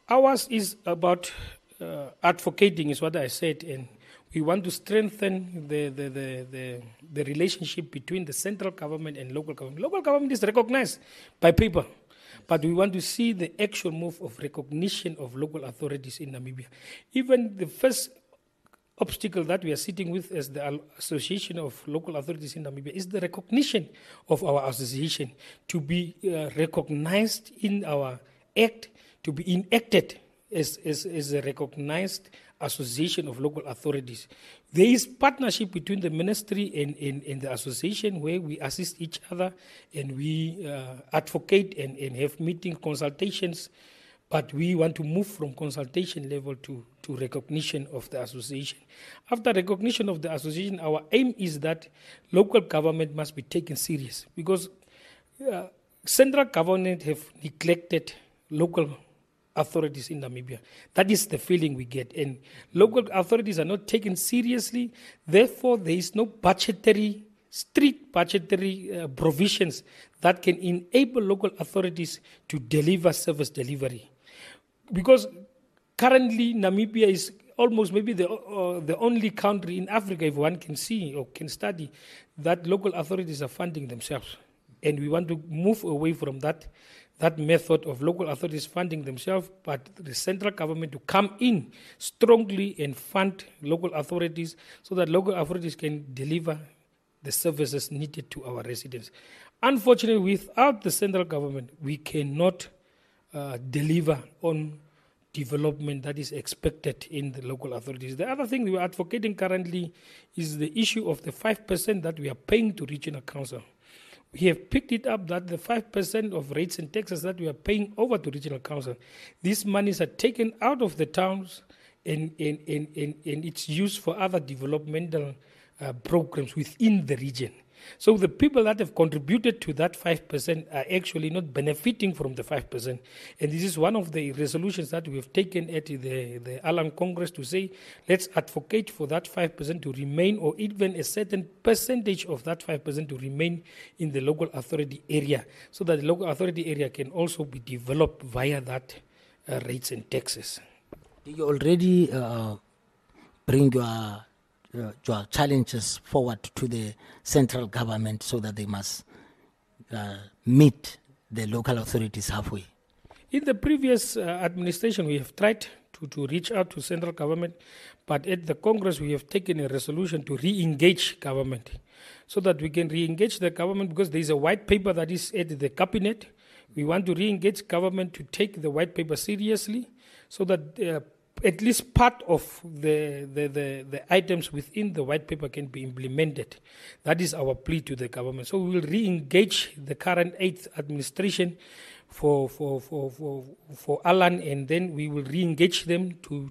Ours is about advocating, is what I said, and we want to strengthen the relationship between the central government and local government. Local government is recognized by people, but we want to see the actual move of recognition of local authorities in Namibia. Even the first obstacle that we are sitting with as the Association of Local Authorities in Namibia is the recognition of our association to be recognized in our act, to be enacted as a recognized association of local authorities. There is partnership between the ministry and the association where we assist each other and we advocate and have meeting consultations, but we want to move from consultation level to recognition of the association. After recognition of the association, our aim is that local government must be taken serious because central government have neglected local authorities in Namibia. That is the feeling we get. And local authorities are not taken seriously. Therefore, there is no strict budgetary provisions that can enable local authorities to deliver service delivery. Because currently, Namibia is almost maybe the only country in Africa, if one can see or can study, that local authorities are funding themselves. And we want to move away from that method of local authorities funding themselves, but the central government to come in strongly and fund local authorities so that local authorities can deliver the services needed to our residents. Unfortunately, without the central government, we cannot deliver on development that is expected in the local authorities. The other thing we are advocating currently is the issue of the 5% that we are paying to regional council. We have picked it up that the 5% of rates and taxes that we are paying over to regional council, these monies are taken out of the towns and it's used for other developmental programs within the region. So the people that have contributed to that 5% are actually not benefiting from the 5%. And this is one of the resolutions that we have taken at the Alan Congress to say, let's advocate for that 5% to remain, or even a certain percentage of that 5% to remain in the local authority area, so that the local authority area can also be developed via that rates and taxes. Do you already bring your challenges forward to the central government so that they must meet the local authorities halfway? In the previous administration, we have tried to reach out to central government, but at the Congress, we have taken a resolution to re-engage government so that we can re-engage the government because there is a white paper that is at the cabinet. We want to re-engage government to take the white paper seriously so that at least part of the items within the white paper can be implemented. That is our plea to the government. So we will re-engage the current 8th administration for Alan, and then we will re-engage them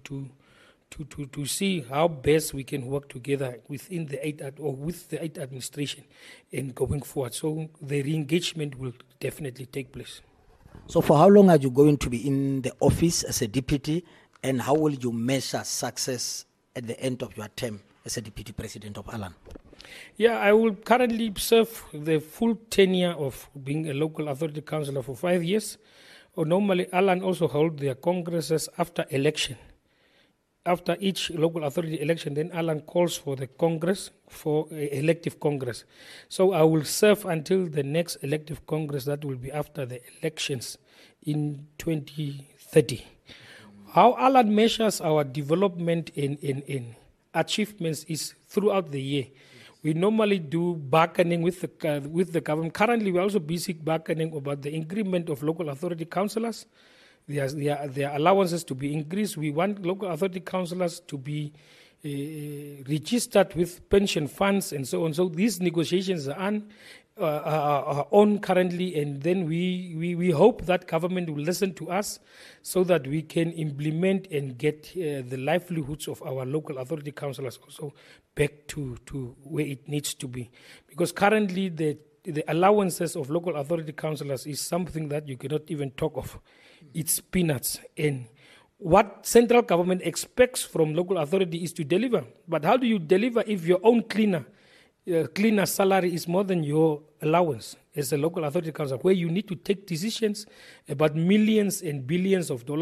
to see how best we can work together within the 8th or with the 8th administration and going forward. So the re-engagement will definitely take place. So for how long are you going to be in the office as a deputy? And how will you measure success at the end of your term as a deputy president of Alan? Yeah, I will currently serve the full tenure of being a local authority councillor for 5 years. Normally, Alan also holds their congresses after election. After each local authority election, then Alan calls for the Congress, for elective Congress. So I will serve until the next elective Congress that will be after the elections in 2030. How Alan measures our development in achievements is throughout the year. We normally do bargaining with the government. Currently, we're also busy bargaining about the increment of local authority councillors. Their allowances to be increased. We want local authority councillors to be registered with pension funds and so on. So these negotiations are on currently, and then we hope that government will listen to us so that we can implement and get the livelihoods of our local authority councillors also back to where it needs to be. Because currently the allowances of local authority councillors is something that you cannot even talk of. It's peanuts. And what central government expects from local authority is to deliver. But how do you deliver if your own cleaner salary is more than your allowance as a local authority council, where you need to take decisions about millions and billions of dollars?